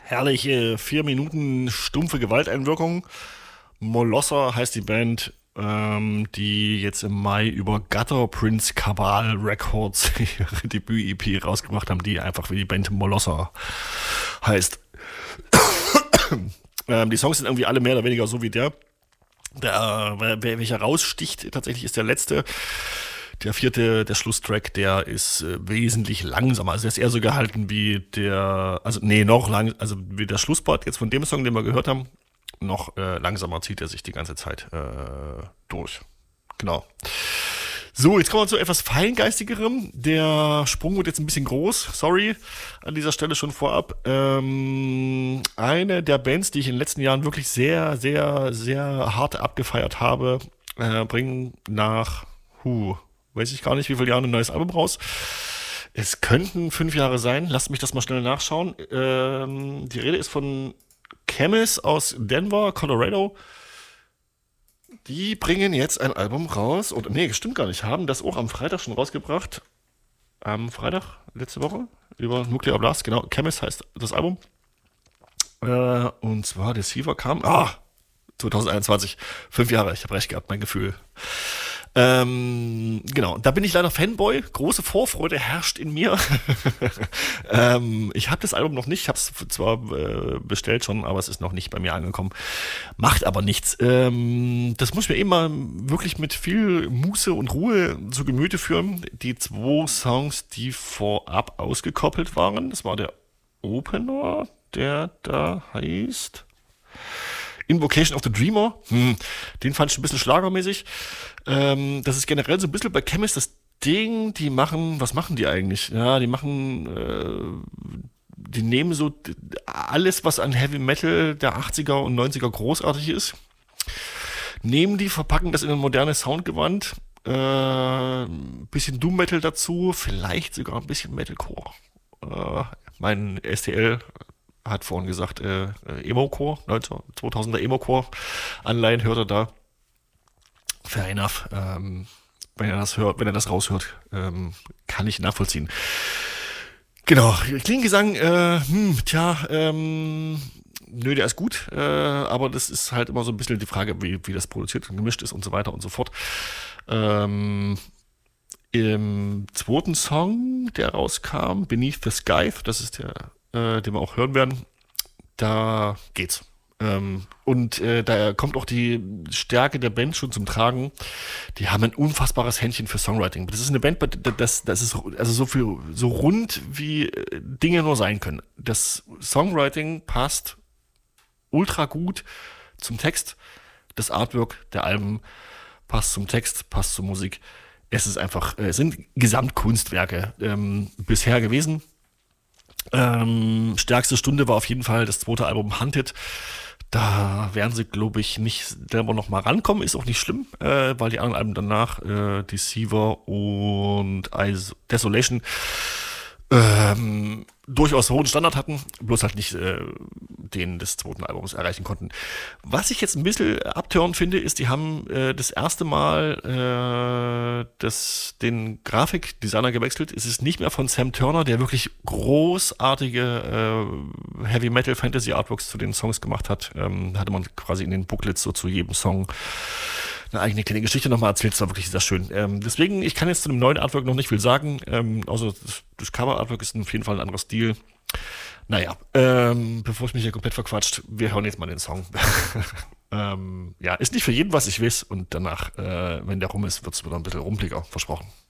Herrliche 4 Minuten stumpfe Gewalteinwirkung. Molosser heißt die Band, die jetzt im Mai über Gutter Prince Cabal Records ihre Debüt-EP rausgebracht haben, die einfach wie die Band Molosser heißt. Die Songs sind irgendwie alle mehr oder weniger so wie welcher raussticht. Tatsächlich ist der letzte. Der vierte, der Schlusstrack, der ist wesentlich langsamer. Also der ist eher so gehalten wie wie der Schlusspart jetzt von dem Song, den wir gehört haben. Noch langsamer zieht er sich die ganze Zeit durch. Genau. So, jetzt kommen wir zu etwas Feingeistigerem. Der Sprung wird jetzt ein bisschen groß. Sorry, an dieser Stelle schon vorab. Eine der Bands, die ich in den letzten Jahren wirklich sehr, sehr, sehr hart abgefeiert habe, bringen nach, weiß ich gar nicht, wie viele Jahre ein neues Album raus. Es könnten 5 Jahre sein. Lasst mich das mal schnell nachschauen. Die Rede ist von Chemis aus Denver, Colorado. Die bringen jetzt ein Album raus. Stimmt gar nicht. Haben das auch am Freitag schon rausgebracht. Am Freitag, letzte Woche, über Nuclear Blast. Genau, Chemis heißt das Album. Und zwar, Deceiver kam 2021. 5 Jahre, ich habe recht gehabt, mein Gefühl. Genau, da bin ich leider Fanboy. Große Vorfreude herrscht in mir. Ich habe das Album noch nicht. Ich habe es zwar bestellt schon, aber es ist noch nicht bei mir angekommen. Macht aber nichts. Das muss ich mir eben mal wirklich mit viel Muße und Ruhe zu Gemüte führen. Die 2 Songs, die vorab ausgekoppelt waren, das war der Opener, der da heißt Invocation of the Dreamer. Den fand ich ein bisschen schlagermäßig. Das ist generell so ein bisschen bei Chemis das Ding, was machen die eigentlich? Ja, die nehmen so alles, was an Heavy Metal der 80er und 90er großartig ist, verpacken das in ein modernes Soundgewand, bisschen Doom Metal dazu, vielleicht sogar ein bisschen Metalcore. Mein STL hat vorhin gesagt, Emo-Core, 2000er Emo-Core-Anleihen hört er da. Fair enough. Wenn er das raushört, kann ich nachvollziehen. Genau, Klingengesang, der ist gut, aber das ist halt immer so ein bisschen die Frage, wie das produziert und gemischt ist und so weiter und so fort. Im 2. Song, der rauskam, Beneath the Sky, das ist der, den wir auch hören werden, da geht's. Da kommt auch die Stärke der Band schon zum Tragen. Die haben ein unfassbares Händchen für Songwriting. Das ist eine Band, das ist also so rund wie Dinge nur sein können. Das Songwriting passt ultra gut zum Text. Das Artwork der Alben passt zum Text, passt zur Musik. Es sind Gesamtkunstwerke bisher gewesen. Stärkste Stunde war auf jeden Fall das 2. Album Hunted. Da werden sie, glaube ich, nicht selber noch mal rankommen. Ist auch nicht schlimm, weil die anderen Alben danach, Deceiver und Desolation, durchaus hohen Standard hatten, bloß halt nicht den des 2. Albums erreichen konnten. Was ich jetzt ein bisschen abtörend finde, ist, die haben das erste Mal den Grafikdesigner gewechselt. Es ist nicht mehr von Sam Turner, der wirklich großartige Heavy Metal Fantasy Artworks zu den Songs gemacht hat. Da hatte man quasi in den Booklets so zu jedem Song eine eigene kleine Geschichte nochmal erzählt. Das war wirklich sehr schön. Deswegen, ich kann jetzt zu dem neuen Artwork noch nicht viel sagen. Außer das Cover-Artwork ist auf jeden Fall ein anderer Stil. Naja, bevor ich mich hier komplett verquatscht, wir hören jetzt mal den Song. Ist nicht für jeden, was ich weiß. Und danach, wenn der rum ist, wird es wieder ein bisschen rumpliger, versprochen.